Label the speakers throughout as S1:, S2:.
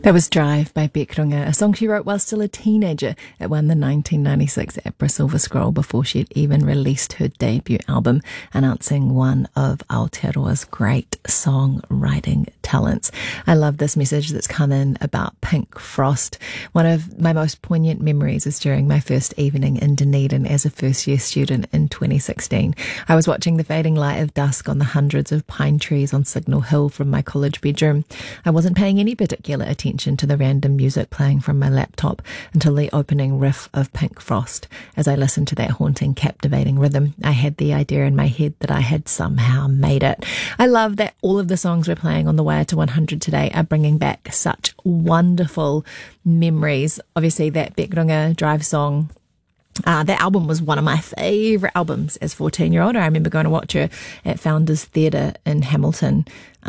S1: That was Drive by Beck Runga, a song she wrote while still a teenager. It won the 1996 APRA Silver Scroll before she had even released her debut album, announcing one of Aotearoa's great songwriting talents. I love this message that's come in about Pink Frost. One of my most poignant memories is during my first evening in Dunedin as a first-year student in 2016. I was watching the fading light of dusk on the hundreds of pine trees on Signal Hill from my college bedroom. I wasn't paying any particular attention to the random music playing from my laptop until the opening riff of Pink Frost. As I listened to that haunting, captivating rhythm, I had the idea in my head that I had somehow made it. I love that all of the songs we're playing on the Wire to 100 today are bringing back such wonderful memories. Obviously, that Beck Runga Drive song, that album was one of my favourite albums as a 14-year-old. I remember going to watch her at Founders Theatre in Hamilton,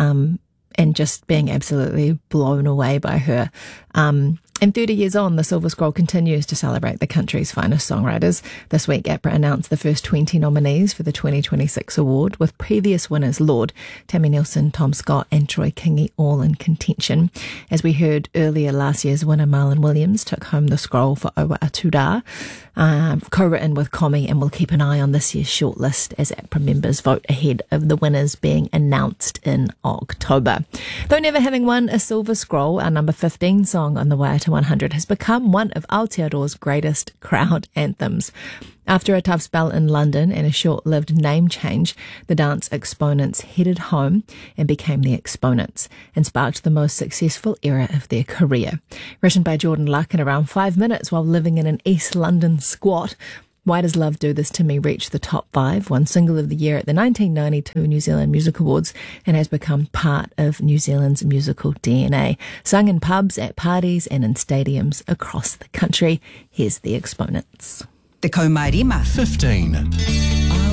S1: and just being absolutely blown away by her. And 30 years on, the Silver Scroll continues to celebrate the country's finest songwriters. This week, APRA announced the first 20 nominees for the 2026 award, with previous winners Lorde, Tammy Nielsen, Tom Scott and Troy Kingi all in contention. As we heard earlier, last year's winner Marlon Williams took home the scroll for Owa Atura, co-written with Komi, and we'll keep an eye on this year's shortlist as APRA members vote ahead of the winners being announced in October. Though never having won a Silver Scroll, our number 15 song on the Wire to 100 has become one of Aotearoa's greatest crowd anthems. After a tough spell in London and a short-lived name change, the dance exponents headed home and became the Exponents and sparked the most successful era of their career. Written by Jordan Luck in around 5 minutes while living in an East London squat, Why Does Love Do This To Me reached the top 5, won Single of the Year at the 1992 New Zealand Music Awards, and has become part of New Zealand's musical DNA. Sung in pubs, at parties and in stadiums across the country. Here's the Exponents.
S2: Te Kaumairima
S3: 15.